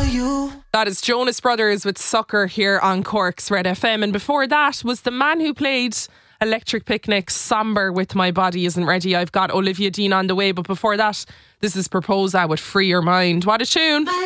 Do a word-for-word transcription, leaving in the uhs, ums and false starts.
That is Jonas Brothers with Sucker here on Cork's Red F M. And before that was the man who played Electric Picnic, Somber with My Body Isn't Ready. I've got Olivia Dean on the way, but before that, this is Proposa with Free Your Mind. What a tune.